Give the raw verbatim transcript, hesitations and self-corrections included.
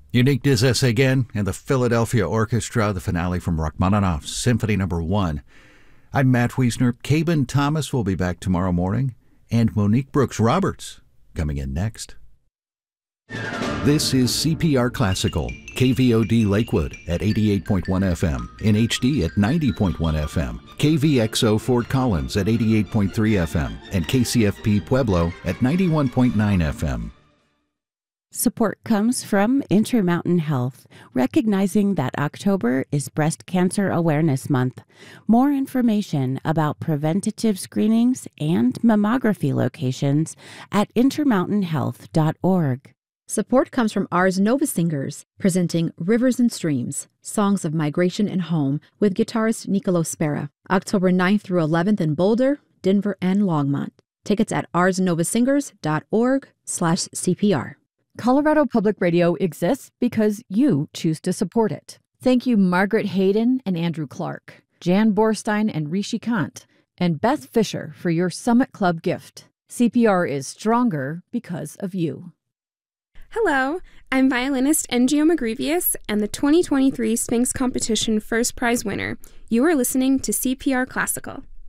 Uniqueness S again and the Philadelphia Orchestra, the finale from Rachmaninoff's Symphony Number One. I'm Matt Wiesner. Caben Thomas will be back tomorrow morning, and Monique Brooks-Roberts coming in next. This is C P R Classical, K V O D Lakewood at eighty-eight point one F M, in H D at ninety point one F M, K V X O Fort Collins at eighty-eight point three F M, and K C F P Pueblo at ninety-one point nine F M. Support comes from Intermountain Health, recognizing that October is Breast Cancer Awareness Month. More information about preventative screenings and mammography locations at intermountain health dot org. Support comes from Ars Nova Singers, presenting Rivers and Streams, Songs of Migration and Home with guitarist Nicolo Spera, October ninth through eleventh in Boulder, Denver, and Longmont. Tickets at ars nova singers dot org slash C P R. Colorado Public Radio exists because you choose to support it. Thank you Margaret Hayden and Andrew Clark, Jan Borstein and Rishi Kant, and Beth Fisher for your Summit Club gift. C P R is stronger because of you. Hello, I'm violinist Engio Magrivius and the twenty twenty-three Sphinx Competition First Prize winner. You are listening to C P R Classical.